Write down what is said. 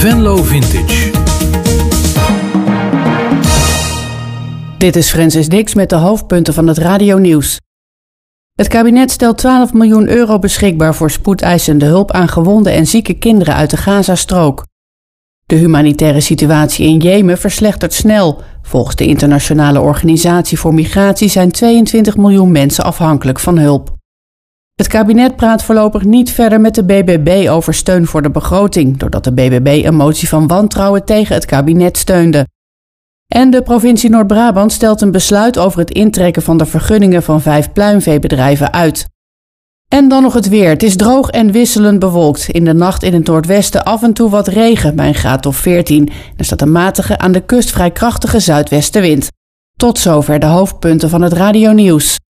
Venlo Vintage. Dit is Francis Dix met de hoofdpunten van het radionieuws. Het kabinet stelt 12 miljoen euro beschikbaar voor spoedeisende hulp aan gewonde en zieke kinderen uit de Gazastrook. De humanitaire situatie in Jemen verslechtert snel. Volgens de Internationale Organisatie voor Migratie zijn 22 miljoen mensen afhankelijk van hulp. Het kabinet praat voorlopig niet verder met de BBB over steun voor de begroting, doordat de BBB een motie van wantrouwen tegen het kabinet steunde. En de provincie Noord-Brabant stelt een besluit over het intrekken van de vergunningen van 5 pluimveebedrijven uit. En dan nog het weer. Het is droog en wisselend bewolkt. In de nacht in het noordwesten af en toe wat regen bij een graad of 14. Er staat een matige, aan de kust vrij krachtige zuidwestenwind. Tot zover de hoofdpunten van het radionieuws.